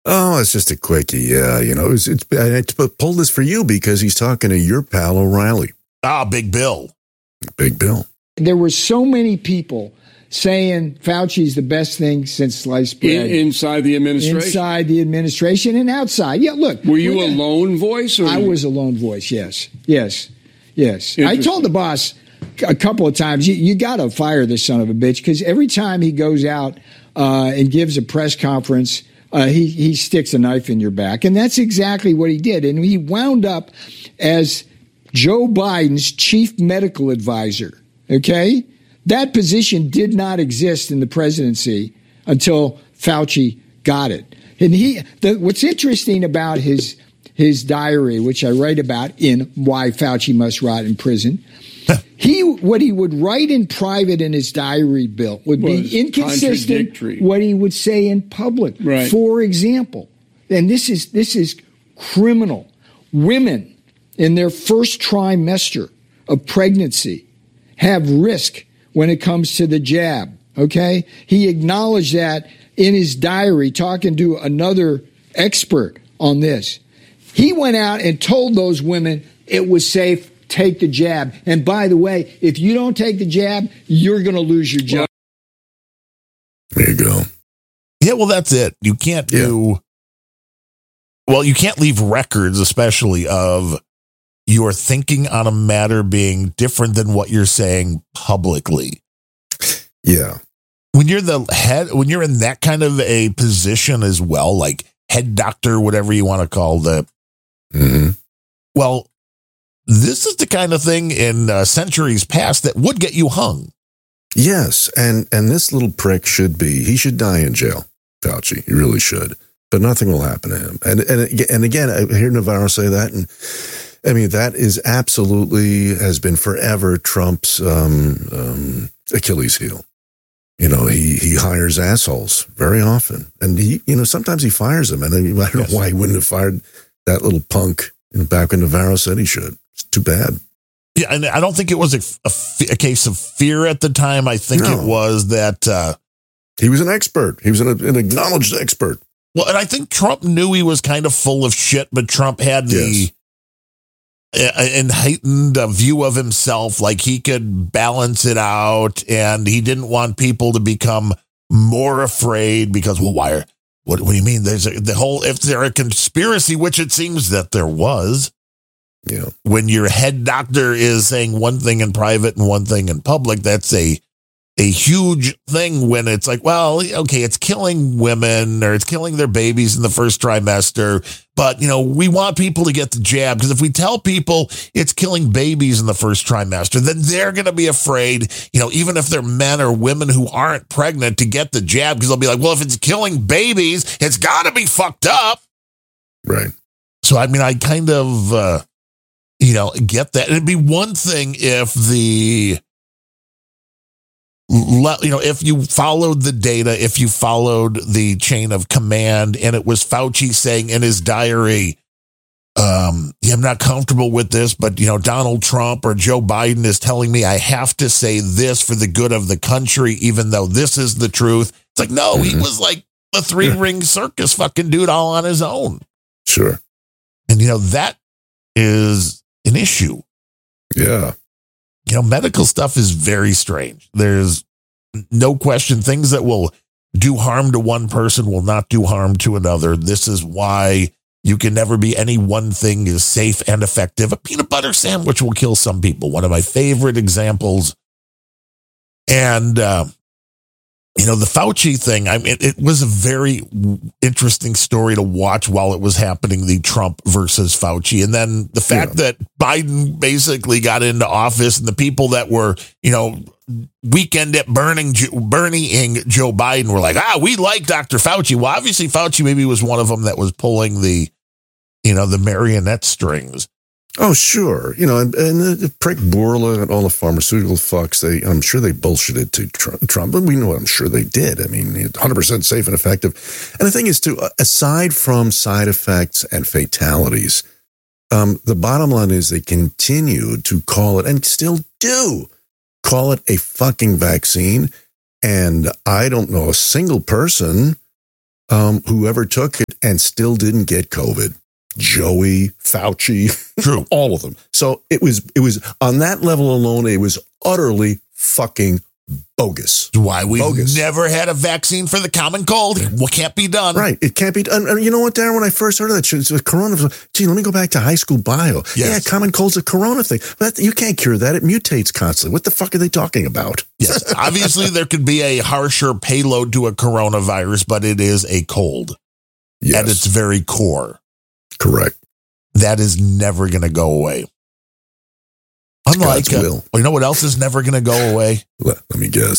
Oh, it's just a quickie. Yeah, I pulled this for you because he's talking to your pal O'Reilly. Big Bill. Big Bill. There were so many people saying Fauci's the best thing since sliced bread. Inside the administration? Inside the administration and outside. Yeah, look. Were you a lone voice? Or I was a lone voice, yes. I told the boss a couple of times, you got to fire this son of a bitch, because every time he goes out and gives a press conference, he sticks a knife in your back. And that's exactly what he did. And he wound up as Joe Biden's chief medical advisor. Okay? That position did not exist in the presidency until Fauci got it. And what's interesting about his diary, which I write about in Why Fauci Must Rot in Prison, what he would write in private in his diary, Bill, would be inconsistent what he would say in public. Right. For example, and this is criminal. Women in their first trimester of pregnancy have risk when it comes to the jab. Okay? He acknowledged that in his diary, talking to another expert on this. He went out and told those women it was safe. Take the jab. And by the way, if you don't take the jab, you're going to lose your job. There you go. Yeah, well, that's it. You can't you can't leave records, especially of your thinking on a matter being different than what you're saying publicly. Yeah. When you're the head, when you're in that kind of a position as well, like head doctor, whatever you want to call the, well, this is the kind of thing in centuries past that would get you hung. Yes, and this little prick he should die in jail, Fauci. He really should. But nothing will happen to him. And again, I hear Navarro say that, and I mean, that is absolutely, has been forever Trump's Achilles heel. He hires assholes very often. And sometimes he fires them. And I don't know why he wouldn't have fired that little punk back when Navarro said he should. It's too bad. Yeah, and I don't think it was a case of fear at the time. I think it was that he was an expert. He was an acknowledged expert. Well, and I think Trump knew he was kind of full of shit, but Trump had the heightened view of himself, like he could balance it out, and he didn't want people to become more afraid because, well, why? What do you mean? If there a conspiracy, which it seems that there was. Yeah. When your head doctor is saying one thing in private and one thing in public, that's a huge thing when it's like, well, okay, it's killing women or it's killing their babies in the first trimester. But, we want people to get the jab, because if we tell people it's killing babies in the first trimester, then they're going to be afraid, even if they're men or women who aren't pregnant, to get the jab, because they'll be like, well, if it's killing babies, it's got to be fucked up. Right. So, I mean, I kind of, get that. It'd be one thing if if you followed the data, if you followed the chain of command, and it was Fauci saying in his diary, I'm not comfortable with this, but, Donald Trump or Joe Biden is telling me I have to say this for the good of the country, even though this is the truth. It's like, no, he was like a 3-ring circus fucking dude all on his own. Sure. And, that is an issue. Yeah. Medical stuff is very strange. There's no question. Things that will do harm to one person will not do harm to another. This is why you can never be any one thing is safe and effective. A peanut butter sandwich will kill some people. One of my favorite examples. And, the Fauci thing, I mean, it was a very interesting story to watch while it was happening, the Trump versus Fauci. And then the fact that Biden basically got into office, and the people that were, weekend at burning Joe Biden were like, we like Dr. Fauci. Well, obviously Fauci maybe was one of them that was pulling the marionette strings. Oh, sure. And the prick Bourla and all the pharmaceutical fucks, I'm sure they bullshitted to Trump, but we know what I'm sure they did. I mean, 100% safe and effective. And the thing is, too, aside from side effects and fatalities, the bottom line is they continue to call it, and still do, call it a fucking vaccine. And I don't know a single person whoever took it and still didn't get COVID. Joey, Fauci, True. all of them. So it was on that level alone, it was utterly fucking bogus. Why we've Bogus. never had a vaccine for the common cold. What can't be done? Right. It can't be done. And you know what, Darren, when I first heard of that shit, it was corona. Gee, let me go back to high school bio. Yes. Yeah, common cold's a corona thing. But you can't cure that. It mutates constantly. What the fuck are they talking about? Yes. Obviously, there could be a harsher payload to a coronavirus, but it is a cold Yes. at its very core. Correct. That is never going to go away. Unlike, God's will. you know what else is never going to go away? Let me guess.